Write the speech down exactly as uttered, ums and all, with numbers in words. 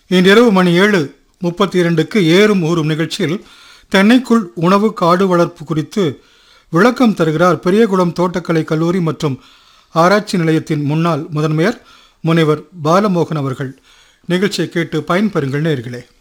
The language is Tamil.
இன்றிரவு மணி ஏழு முப்பத்தி இரண்டுக்கு ஏறும் ஊறும் நிகழ்ச்சியில் தென்னைக்குள் உணவு காடு வளர்ப்பு குறித்து விளக்கம் தருகிறார் பெரியகுளம் தோட்டக்கலை கல்லூரி மற்றும் ஆராய்ச்சி நிலையத்தின் முன்னாள் முதன்மையர் முனைவர் பாலமோகன் அவர்கள். நிகழ்ச்சியை கேட்டு பயன்பெறுங்கள் நேயர்களே.